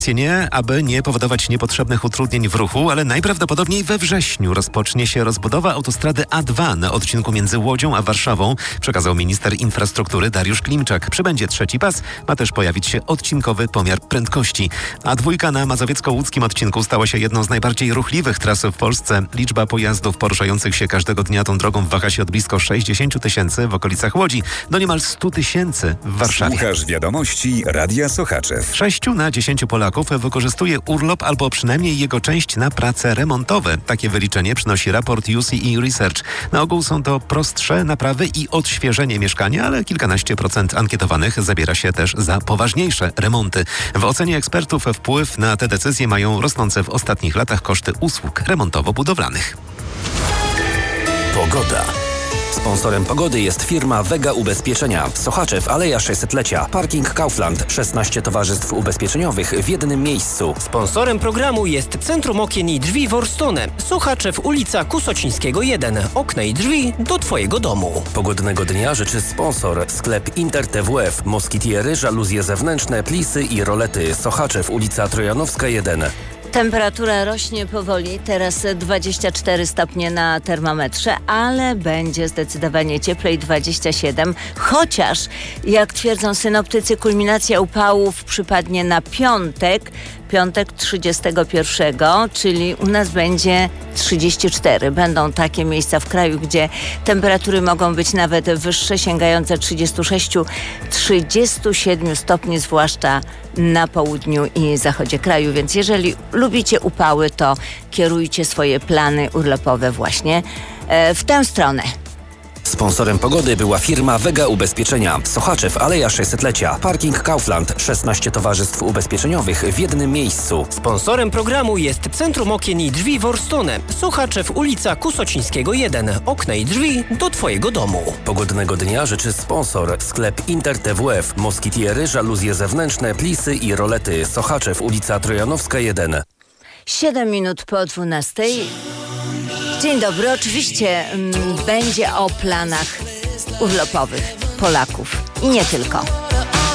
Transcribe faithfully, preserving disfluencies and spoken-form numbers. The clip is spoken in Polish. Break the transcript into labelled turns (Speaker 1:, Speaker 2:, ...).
Speaker 1: Nie, aby nie powodować niepotrzebnych utrudnień w ruchu, ale najprawdopodobniej we wrześniu rozpocznie się rozbudowa autostrady A dwa na odcinku między Łodzią a Warszawą, przekazał minister infrastruktury Dariusz Klimczak. Przybędzie trzeci pas, ma też pojawić się odcinkowy pomiar prędkości. A dwójka na mazowiecko-łódzkim odcinku stała się jedną z najbardziej ruchliwych tras w Polsce. Liczba pojazdów poruszających się każdego dnia tą drogą waha się od blisko sześćdziesiąt tysięcy w okolicach Łodzi do niemal stu tysięcy w Warszawie.
Speaker 2: Słuchasz wiadomości Radia Sochaczew.
Speaker 1: Sześciu na dziesięciu Polaków wykorzystuje urlop albo przynajmniej jego część na prace remontowe. Takie wyliczenie przynosi raport U C E Research. Na ogół są to prostsze naprawy i odświeżenie mieszkania, ale kilkanaście procent ankietowanych zabiera się też za poważniejsze remonty. W ocenie ekspertów wpływ na te decyzje mają rosnące w ostatnich latach koszty usług remontowo-budowlanych.
Speaker 3: Pogoda. Sponsorem pogody jest firma Vega Ubezpieczenia. Sochaczew, Aleja sześćsetlecia. Parking Kaufland. szesnaście towarzystw ubezpieczeniowych w jednym miejscu.
Speaker 4: Sponsorem programu jest Centrum Okien i Drzwi Worstone. Sochaczew, ulica Kusocińskiego jeden. Okna i drzwi do Twojego domu.
Speaker 3: Pogodnego dnia życzy sponsor. Sklep Inter T W F. Moskitiery, żaluzje zewnętrzne, plisy i rolety. Sochaczew, ulica Trojanowska jeden.
Speaker 5: Temperatura rośnie powoli, teraz dwadzieścia cztery stopnie na termometrze, ale będzie zdecydowanie cieplej, dwadzieścia siedem, chociaż jak twierdzą synoptycy, kulminacja upałów przypadnie na piątek, piątek trzydziestego pierwszego, czyli u nas będzie trzydzieści cztery. Będą takie miejsca w kraju, gdzie temperatury mogą być nawet wyższe, sięgające trzydzieści sześć trzydzieści siedem stopni, zwłaszcza na południu i zachodzie kraju. Więc jeżeli lubicie upały, to kierujcie swoje plany urlopowe właśnie e, w tę stronę.
Speaker 3: Sponsorem pogody była firma Vega Ubezpieczenia. Sochaczew, Aleja sześćsetlecia. Parking Kaufland. szesnaście towarzystw ubezpieczeniowych w jednym miejscu.
Speaker 4: Sponsorem programu jest Centrum Okien i Drzwi Worstone. Sochaczew, ulica Kusocińskiego jeden. Okna i drzwi do Twojego domu.
Speaker 3: Pogodnego dnia życzy sponsor. Sklep Inter T W F. Moskitiery, żaluzje zewnętrzne, plisy i rolety. Sochaczew, ulica Trojanowska jeden.
Speaker 5: siedem minut po dwunastej. Dzień dobry. Oczywiście m, będzie o planach urlopowych Polaków i nie tylko.